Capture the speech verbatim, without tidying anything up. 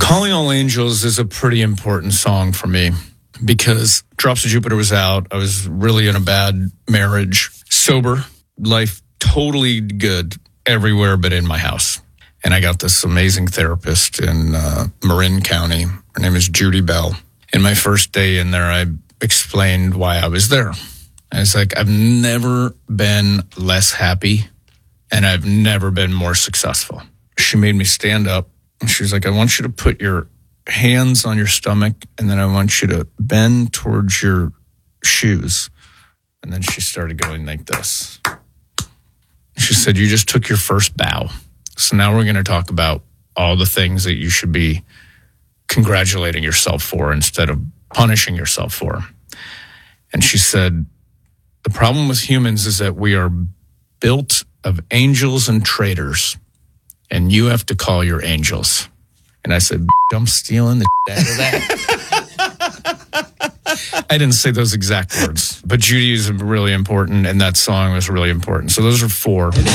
Calling All Angels is a pretty important song for me because Drops of Jupiter was out. I was really in a bad marriage, sober, life totally good everywhere but in my house. And I got this amazing therapist in uh, Marin County. Her name is Judy Bell. And my first day in there, I explained why I was there. I was like, I've never been less happy, and I've never been more successful. She made me stand up, and she was like, I want you to put your hands on your stomach, and then I want you to bend towards your shoes. And then she started going like this. She said, you just took your first bow. So now we're going to talk about all the things that you should be congratulating yourself for instead of punishing yourself for. And she said, the problem with humans is that we are built of angels and traitors, and you have to call your angels. And I said, I'm stealing the out of that. I didn't say those exact words, but Judy is really important, and that song was really important. So those are four.